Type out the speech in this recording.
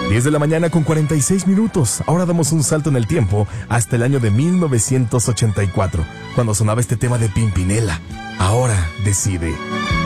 10 de la mañana con 46 minutos. Ahora damos un salto en el tiempo hasta el año de 1984, cuando sonaba este tema de Pimpinela. Ahora decide.